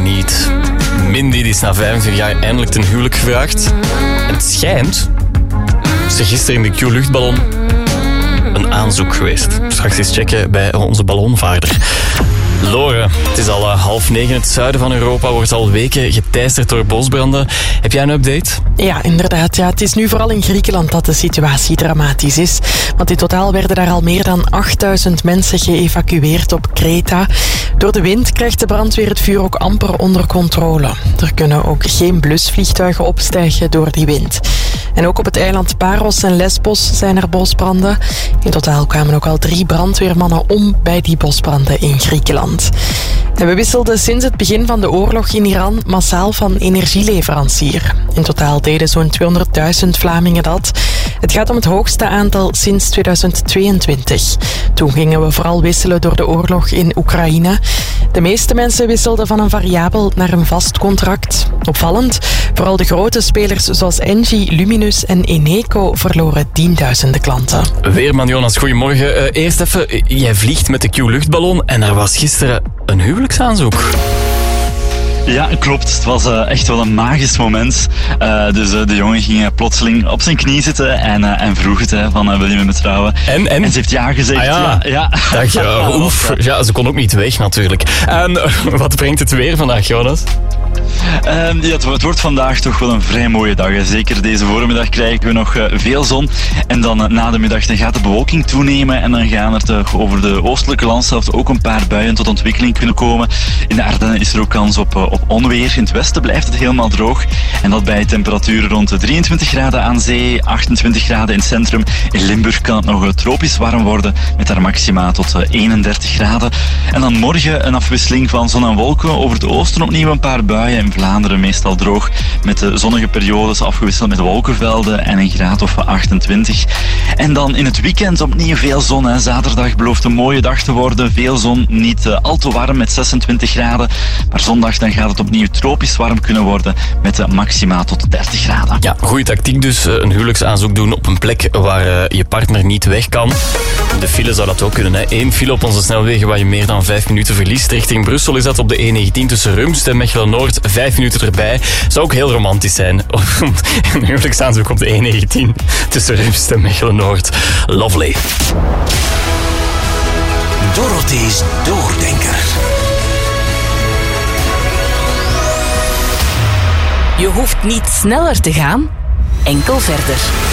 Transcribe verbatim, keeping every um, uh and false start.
niet. Mindy die is na vijfentwintig jaar eindelijk ten huwelijk gevraagd. En het schijnt... is er gisteren in de Q-luchtballon een aanzoek geweest. Straks eens checken bij onze ballonvaarder. Lore, het is al uh, half negen. Het zuiden van Europa wordt al weken geteisterd door bosbranden. Heb jij een update? Ja, inderdaad. Ja, het is nu vooral in Griekenland dat de situatie dramatisch is. Want in totaal werden daar al meer dan achtduizend mensen geëvacueerd op Kreta. Door de wind krijgt de brandweer het vuur ook amper onder controle. Er kunnen ook geen blusvliegtuigen opstijgen door die wind. En ook op het eiland Paros en Lesbos zijn er bosbranden. In totaal kwamen ook al drie brandweermannen om bij die bosbranden in Griekenland. En we wisselden sinds het begin van de oorlog in Iran massaal van energieleverancier. In totaal deden zo'n tweehonderdduizend Vlamingen dat. Het gaat om het hoogste aantal sinds tweeduizend tweeëntwintig. Toen gingen we vooral wisselen door de oorlog in Oekraïne. De meeste mensen wisselden van een variabel naar een vast contract. Opvallend, vooral de grote spelers zoals Engie, Luminus en Eneco verloren tienduizenden klanten. Weerman Jonas, goedemorgen. Uh, eerst even, jij vliegt met de Q-luchtballon en er was gisteren een huwelijksaanzoek. Ja, klopt. Het was uh, echt wel een magisch moment. Uh, dus uh, de jongen ging plotseling op zijn knie zitten en, uh, en vroeg het, hè, van uh, wil je met me trouwen? En, en? en ze heeft ja gezegd. Ah, ja. Ja, ja. Dag, uh, oef. Ja, ze kon ook niet weg natuurlijk. En uh, wat brengt het weer vandaag, Jonas? Uh, ja, het, het wordt vandaag toch wel een vrij mooie dag. Hè. Zeker deze voormiddag krijgen we nog uh, veel zon. En dan uh, na de middag dan gaat de bewolking toenemen. En dan gaan er toch over de oostelijke landschaft ook een paar buien tot ontwikkeling kunnen komen. In de Ardennen is er ook kans op, uh, op onweer. In het westen blijft het helemaal droog. En dat bij temperaturen rond de drieëntwintig graden aan zee, achtentwintig graden in het centrum. In Limburg kan het nog uh, tropisch warm worden. Met daar maxima tot uh, eenendertig graden. En dan morgen een afwisseling van zon en wolken. Over het oosten opnieuw een paar buien. In Vlaanderen meestal droog met de zonnige periodes afgewisseld met wolkenvelden en een graad of achtentwintig. En dan in het weekend opnieuw veel zon. Hè. Zaterdag belooft een mooie dag te worden. Veel zon, niet uh, al te warm met zesentwintig graden. Maar zondag dan gaat het opnieuw tropisch warm kunnen worden met de maxima tot dertig graden. Ja, goede tactiek dus. Een huwelijksaanzoek doen op een plek waar uh, je partner niet weg kan. De file zou dat ook kunnen. Hè. Eén file op onze snelwegen waar je meer dan vijf minuten verliest. Richting Brussel is dat op de E negentien tussen Rumst en Mechelen-Noord. Vijf minuten erbij. Zou ook heel romantisch zijn. Een huwelijksaanzoek op de E negentien tussen Rumst en Mechelen-Noord. Lovely. Dorothee's Doordenker. Je hoeft niet sneller te gaan, enkel verder.